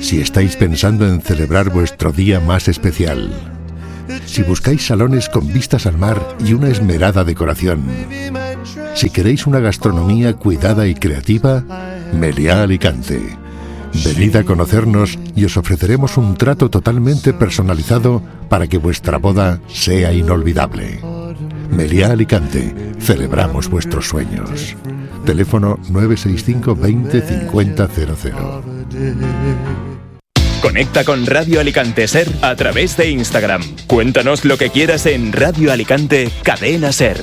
si estáis pensando en celebrar vuestro día más especial. Si buscáis salones con vistas al mar y una esmerada decoración. Si queréis una gastronomía cuidada y creativa, Meliá Alicante. Venid a conocernos y os ofreceremos un trato totalmente personalizado para que vuestra boda sea inolvidable. Meliá Alicante, celebramos vuestros sueños. Teléfono 965 20 50 00. Conecta con Radio Alicante Ser a través de Instagram. Cuéntanos lo que quieras en Radio Alicante Cadena Ser.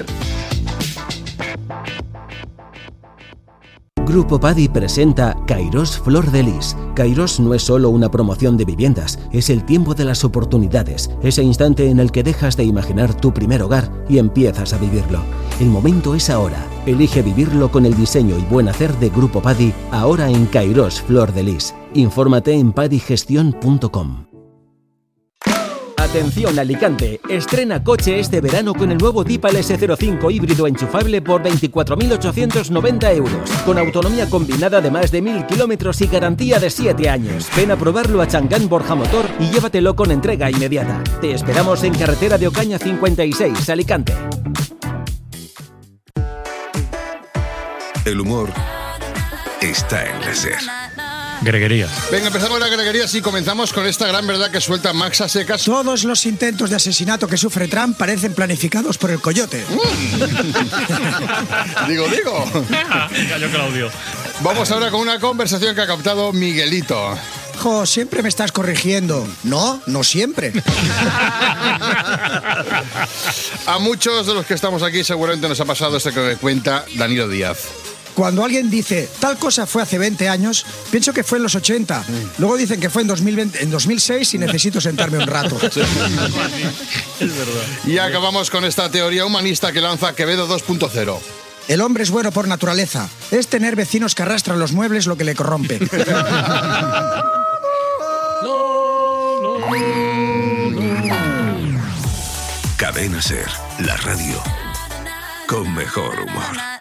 Grupo Padi presenta Kairos Flor de Lis. Kairos no es solo una promoción de viviendas, es el tiempo de las oportunidades, ese instante en el que dejas de imaginar tu primer hogar y empiezas a vivirlo. El momento es ahora. Elige vivirlo con el diseño y buen hacer de Grupo Padi, ahora en Kairos Flor de Lis. Infórmate en padigestion.com. Atención Alicante, estrena coche este verano con el nuevo Deepal S05 híbrido enchufable por 24.890 euros, con autonomía combinada de más de 1.000 kilómetros y garantía de 7 años. Ven a probarlo a Changán Borja Motor y llévatelo con entrega inmediata. Te esperamos en carretera de Ocaña 56, Alicante. El humor está en la SER. Greguerías. Venga, empezamos las greguerías y comenzamos con esta gran verdad que suelta Max a secas. Todos los intentos de asesinato que sufre Trump parecen planificados por el coyote. Digo. Cayó Claudio. Vamos ahora con una conversación que ha captado Miguelito. Jo, siempre me estás corrigiendo. No siempre. A muchos de los que estamos aquí seguramente nos ha pasado esto que cuenta Danilo Díaz. Cuando alguien dice, tal cosa fue hace 20 años, pienso que fue en los 80. Luego dicen que fue en 2006 y necesito sentarme un rato. Sí. Es verdad. Y acabamos con esta teoría humanista que lanza Quevedo 2.0. El hombre es bueno por naturaleza. Es tener vecinos que arrastran los muebles lo que le corrompe. Cadena SER, la radio con mejor humor.